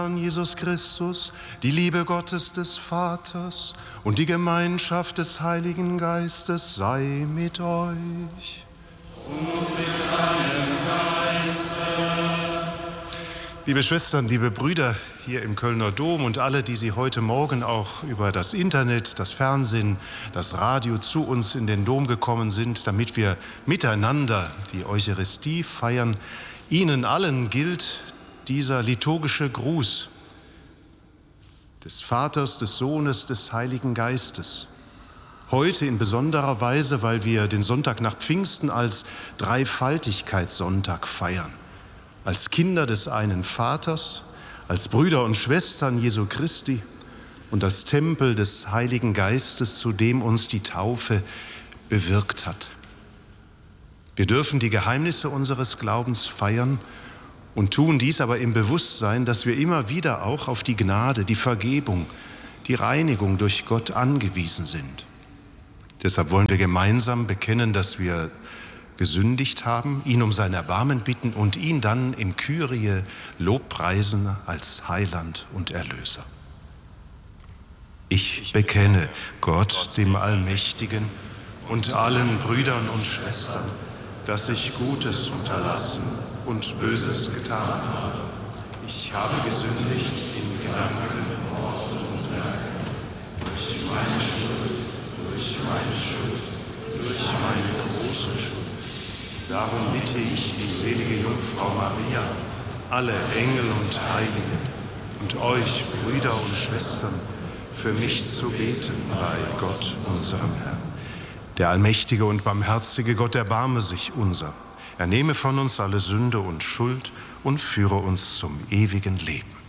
Jesus Christus, die Liebe Gottes des Vaters und die Gemeinschaft des Heiligen Geistes sei mit euch. Und mit deinem Geiste. Liebe Schwestern, liebe Brüder hier im Kölner Dom und alle, die Sie heute Morgen auch über das Internet, das Fernsehen, das Radio zu uns in den Dom gekommen sind, damit wir miteinander die Eucharistie feiern, Ihnen allen gilt dieser liturgische Gruß des Vaters, des Sohnes, des Heiligen Geistes. Heute in besonderer Weise, weil wir den Sonntag nach Pfingsten als Dreifaltigkeitssonntag feiern. Als Kinder des einen Vaters, als Brüder und Schwestern Jesu Christi und als Tempel des Heiligen Geistes, zu dem uns die Taufe bewirkt hat. Wir dürfen die Geheimnisse unseres Glaubens feiern und tun dies aber im Bewusstsein, dass wir immer wieder auch auf die Gnade, die Vergebung, die Reinigung durch Gott angewiesen sind. Deshalb wollen wir gemeinsam bekennen, dass wir gesündigt haben, ihn um sein Erbarmen bitten und ihn dann im Kyrie lobpreisen als Heiland und Erlöser. Ich bekenne Gott, dem Allmächtigen, und allen Brüdern und Schwestern, dass ich Gutes unterlassen und Böses getan habe. Ich habe gesündigt in Gedanken, Worten und Werken, durch meine Schuld, durch meine große Schuld. Darum bitte ich die selige Jungfrau Maria, alle Engel und Heiligen und euch, Brüder und Schwestern, für mich zu beten bei Gott, unserem Herrn. Der allmächtige und barmherzige Gott erbarme sich unser. Er nehme von uns alle Sünde und Schuld und führe uns zum ewigen Leben.